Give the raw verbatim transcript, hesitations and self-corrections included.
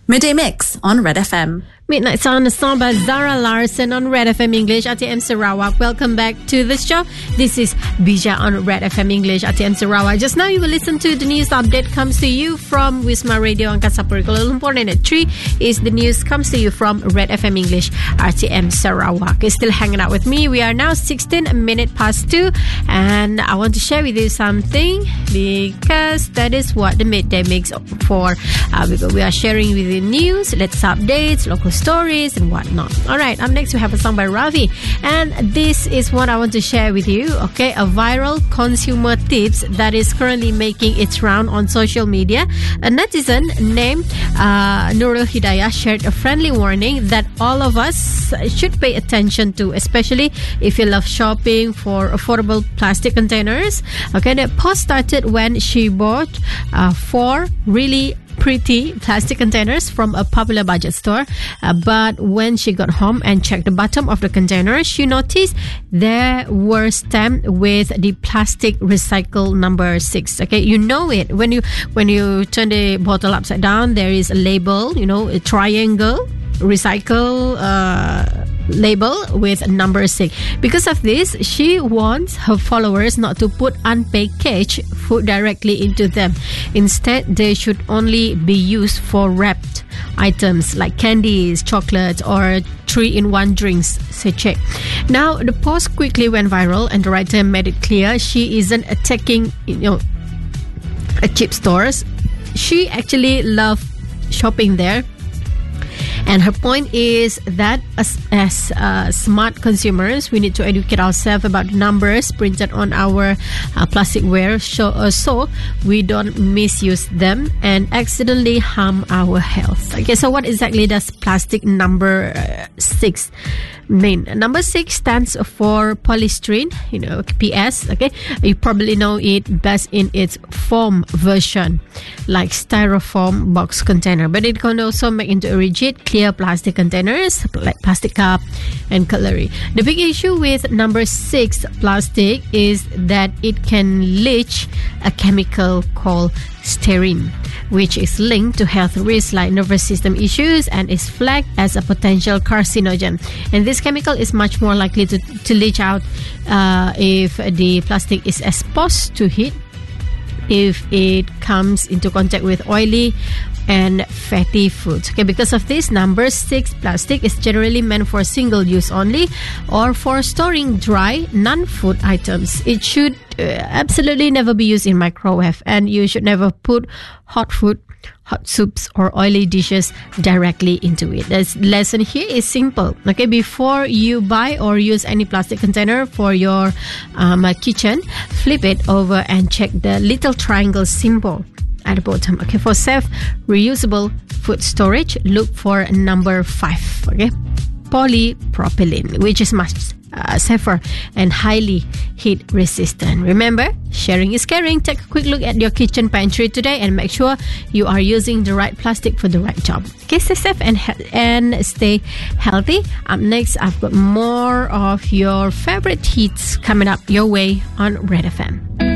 Midday Mix on Red F M. Midnight Sound, a song by Zara Larsson on Red F M English. R T M Sarawak. Welcome back to the show. This is Bija on Red F M English. R T M Sarawak. Just now you will listen to the news update. Comes to you from Wisma Radio Angkasa Puri Kuala Lumpur. And at three is the news. Comes to you from Red F M English. R T M Sarawak is still hanging out with me. We are now sixteen minutes past two, and I want to share with you something because that is what the midday mix for. Uh, because we are sharing with you news, latest updates, local stories and whatnot. Alright, up next we have a song by Ravi, and this is what I want to share with you. Okay, a viral consumer tips that is currently making its round on social media. A netizen named uh, Nurul Hidayah shared a friendly warning that all of us should pay attention to, especially if you love shopping for affordable plastic containers. Okay, the post started when she bought uh, four really pretty plastic containers from a popular budget store, uh, but when she got home and checked the bottom of the container, she noticed they were stamped with the plastic recycle number six. Okay, you know it when you when you turn the bottle upside down, there is a label, you know, a triangle recycle uh, label with number six. Because of this, she wants her followers not to put unpackaged food directly into them. Instead, they should only be used for wrapped items like candies, chocolates, or three-in-one drinks, say check. Now, the post quickly went viral, and the writer made it clear she isn't attacking, you know, a cheap stores. She actually loves shopping there. And her point is that as, as uh, smart consumers, we need to educate ourselves about the numbers printed on our uh, plasticware so, uh, so we don't misuse them and accidentally harm our health. Okay, so what exactly does plastic number uh, six mean? Number six stands for polystyrene, you know, P S. Okay, you probably know it best in its foam version, like styrofoam box container, but it can also make into a rigid, clear plastic containers like plastic cup and cutlery. The big issue with number six plastic is that it can leach a chemical called styrene, which is linked to health risks like nervous system issues and is flagged as a potential carcinogen. And this chemical is much more likely to, to leach out uh, if the plastic is exposed to heat, if it comes into contact with oily and fatty foods. Okay, because of this, number six plastic is generally meant for single use only or for storing dry non-food items. It should uh, absolutely never be used in microwave, and you should never put hot food, hot soups or oily dishes directly into it. The lesson here is simple. Okay, before you buy or use any plastic container for your um, kitchen, flip it over and check the little triangle symbol at the bottom. Okay, for safe reusable food storage, look for number five. Okay, polypropylene, which is much uh, safer and highly heat resistant. Remember, sharing is caring. Take a quick look at your kitchen pantry today and make sure you are using the right plastic for the right job. Okay, stay safe and he- and stay healthy. Up next, I've got more of your favorite hits coming up your way on Red F M.